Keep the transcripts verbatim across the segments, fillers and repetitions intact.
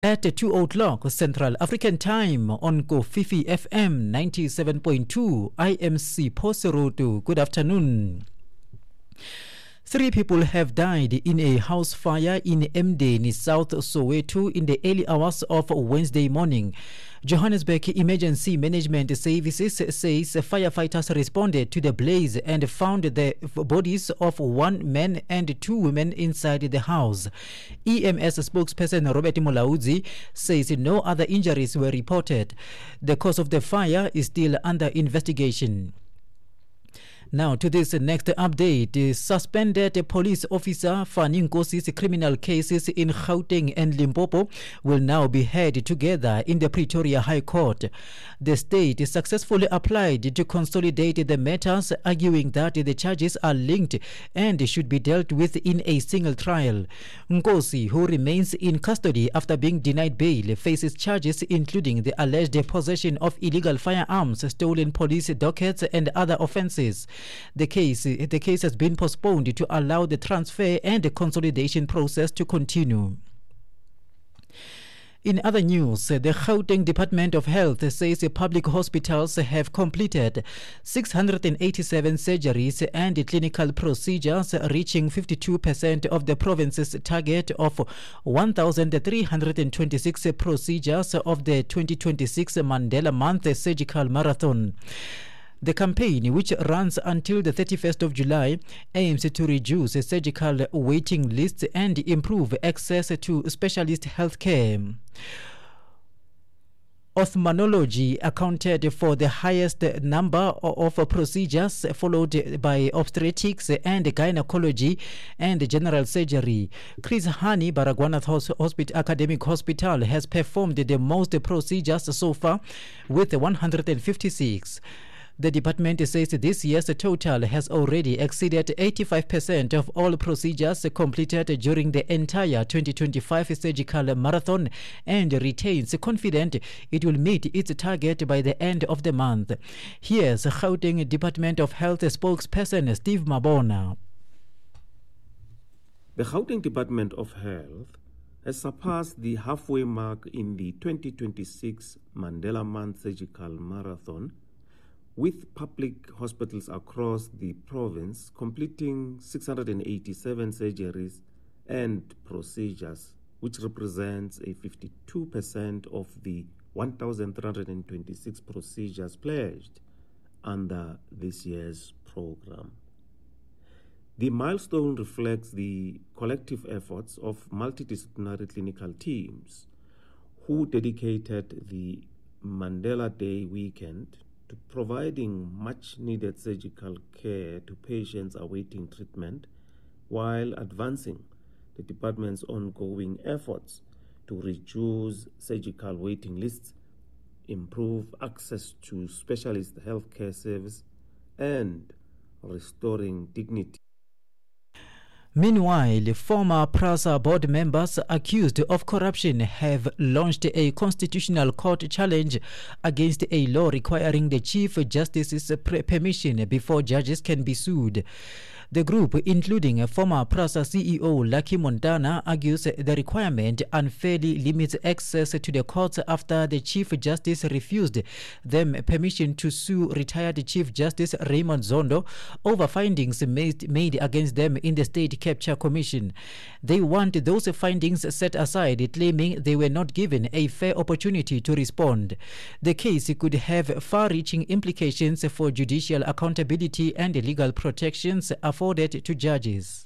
At two o'clock Central African Time on Kofifi F M ninety-seven point two, I am Siposeroto. Good afternoon. Three people have died in a house fire in Emdeni, South Soweto in the early hours of Wednesday morning. Johannesburg Emergency Management Services says firefighters responded to the blaze and found the bodies of one man and two women inside the house. E M S spokesperson Robert Mulaudzi says no other injuries were reported. The cause of the fire is still under investigation. Now to this next update. The suspended police officer Fanny Nkosi's criminal cases in Gauteng and Limpopo will now be heard together in the Pretoria High Court. The state successfully applied to consolidate the matters, arguing that the charges are linked and should be dealt with in a single trial. Nkosi, who remains in custody after being denied bail, faces charges including the alleged possession of illegal firearms, stolen police dockets and other offences. The case, the case has been postponed to allow the transfer and the consolidation process to continue. In other news, the Gauteng Department of Health says public hospitals have completed six hundred eighty-seven surgeries and clinical procedures, reaching fifty-two percent of the province's target of one thousand three hundred twenty-six procedures of the twenty twenty-six Mandela Month Surgical Marathon. The campaign, which runs until the thirty-first of July, aims to reduce surgical waiting lists and improve access to specialist health care. Ophthalmology accounted for the highest number of procedures, followed by obstetrics and gynecology and general surgery. Chris Hani Baragwanath Hospital, Academic Hospital has performed the most procedures so far with one hundred fifty-six. The department says this year's total has already exceeded eighty-five percent of all procedures completed during the entire twenty twenty-five surgical marathon and retains confident it will meet its target by the end of the month. Here's Gauteng Department of Health spokesperson Steve Mabona. The Gauteng Department of Health has surpassed the halfway mark in the twenty twenty-six Mandela Month Surgical Marathon, with public hospitals across the province completing six hundred eighty-seven surgeries and procedures, which represents a fifty-two percent of the one thousand three hundred twenty-six procedures pledged under this year's program. The milestone reflects the collective efforts of multidisciplinary clinical teams who dedicated the Mandela Day weekend to providing much-needed surgical care to patients awaiting treatment, while advancing the department's ongoing efforts to reduce surgical waiting lists, improve access to specialist healthcare service, and restoring dignity. Meanwhile, former PRASA board members accused of corruption have launched a constitutional court challenge against a law requiring the Chief Justice's permission before judges can be sued. The group, including former PRASA C E O Lucky Montana, argues the requirement unfairly limits access to the courts after the Chief Justice refused them permission to sue retired Chief Justice Raymond Zondo over findings made, made against them in the State Capture Commission. They want those findings set aside, claiming they were not given a fair opportunity to respond. The case could have far-reaching implications for judicial accountability and legal protections afforded to judges.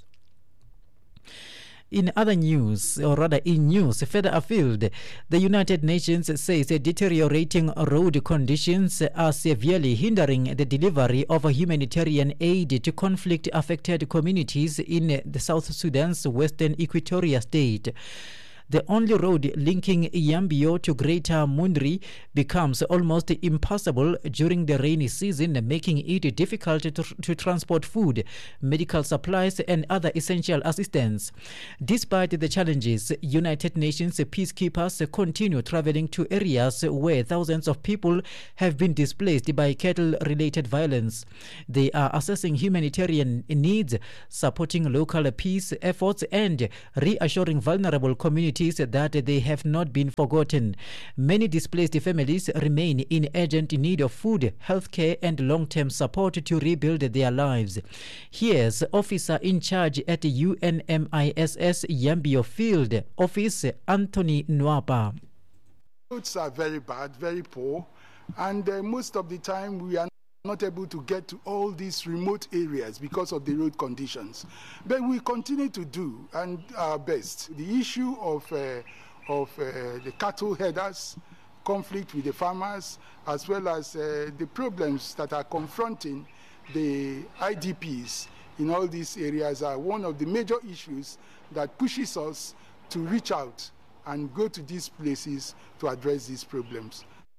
In other news, or rather in news further afield, the United Nations says deteriorating road conditions are severely hindering the delivery of humanitarian aid to conflict-affected communities in the South Sudan's western Equatoria state. The only road linking Yambio to Greater Mundri becomes almost impossible during the rainy season, making it difficult to, to transport food, medical supplies, and other essential assistance. Despite the challenges, United Nations peacekeepers continue traveling to areas where thousands of people have been displaced by cattle-related violence. They are assessing humanitarian needs, supporting local peace efforts, and reassuring vulnerable communities communities that they have not been forgotten. Many displaced families remain in urgent need of food, healthcare, and long-term support to rebuild their lives. Here's Officer in Charge at U N M I S S Yambio Field Office, Anthony Nwapa. Roads are very bad, very poor, and uh, most of the time we are not able to get to all these remote areas because of the road conditions. But we continue to do and our best. The issue of, uh, of uh, the cattle headers, conflict with the farmers, as well as uh, the problems that are confronting the I D Ps in all these areas are one of the major issues that pushes us to reach out and go to these places to address these problems.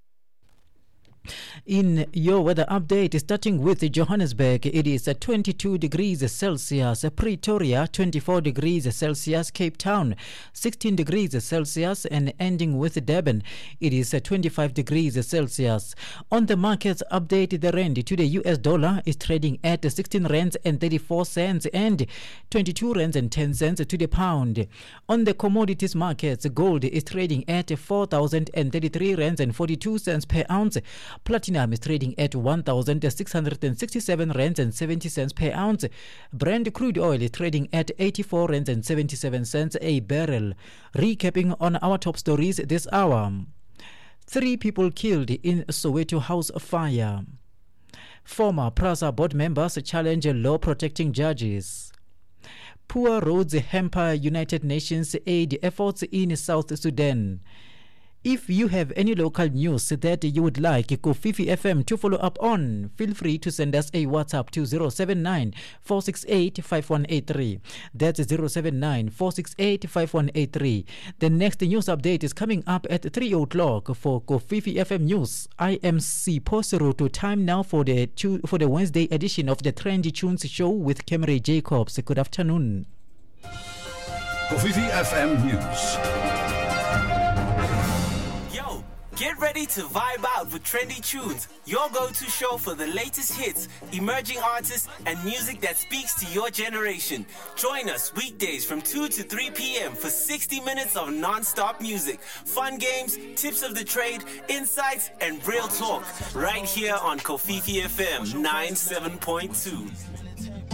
In your weather update, starting with Johannesburg, it is twenty-two degrees Celsius, Pretoria twenty-four degrees Celsius, Cape Town sixteen degrees Celsius, and ending with Durban, it is twenty-five degrees Celsius. On the markets update, the rand to the U S dollar is trading at sixteen rands and thirty-four cents and twenty-two rands and ten cents to the pound. On the commodities markets, gold is trading at four thousand thirty-three rands and forty-two cents per ounce. Platinum is trading at one thousand six hundred sixty-seven rands and seventy cents per ounce. Brent crude oil is trading at eighty-four rands and seventy-seven cents a barrel. Recapping on our top stories this hour. Three people killed in Soweto house fire. Former PRASA board members challenge law protecting judges. Poor roads hamper United Nations aid efforts in South Sudan. If you have any local news that you would like Kofifi F M to follow up on, feel free to send us a WhatsApp to zero seven nine, four six eight, five one eight three. That's zero seven nine, four six eight, five one eight three. The next news update is coming up at three o'clock for Kofifi F M News. I am C. Posero. Time now for the for the Wednesday edition of the Trendy Tunes Show with Kemre Jacobs. Good afternoon. Kofifi F M News. Get ready to vibe out with Trendy Tunes, your go-to show for the latest hits, emerging artists, and music that speaks to your generation. Join us weekdays from two to three p.m. for sixty minutes of non-stop music, fun games, tips of the trade, insights, and real talk, right here on Kofifi F M ninety-seven point two.